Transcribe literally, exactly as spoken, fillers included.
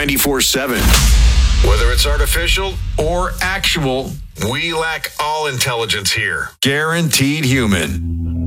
ninety-four seven. Whether it's artificial or actual, we lack all intelligence here. Guaranteed Human.